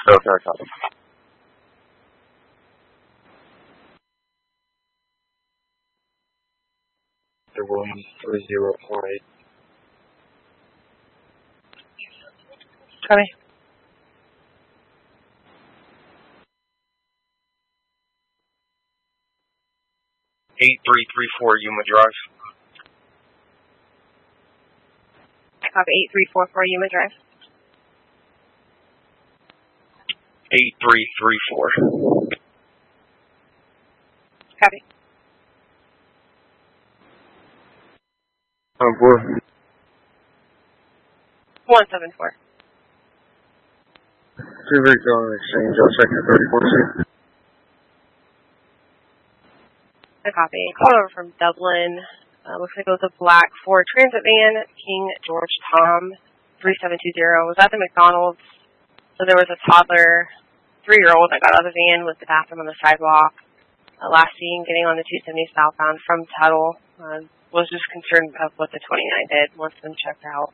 Okay, copy. 130.8. Copy. 8334 Yuma Drive. Copy. 8344 Yuma Drive. 8334. Copy. 174. Two vehicle on exchange on sector 34C. I copy. Call over from Dublin. Looks like it was a black Ford Transit van, King George Tom 3720. Was at the McDonald's. So there was a toddler, 3-year-old that got out of the van with the bathroom on the sidewalk. Last seen getting on the 270 southbound from Tuttle. Was just concerned of what the 29 did. Wants them checked out.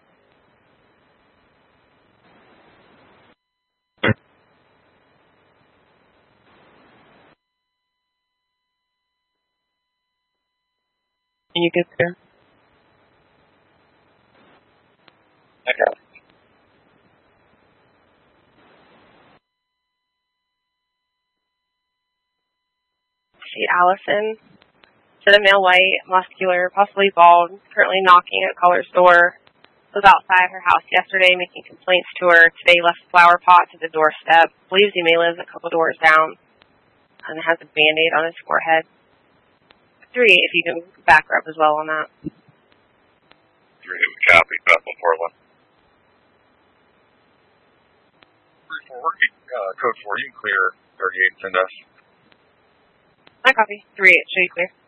Can you get there? Okay. See Allison. Said a male white, muscular, possibly bald, currently knocking at caller's door. Was outside her house yesterday making complaints to her. Today left flower pots at the doorstep. Believes he may live a couple doors down. And has a Band-Aid on his forehead. 3, if you can back her up as well on that. 3, copy, Bethel, Portland. 3-4, code 4, you can clear 38 send us. I copy. 3, show you clear.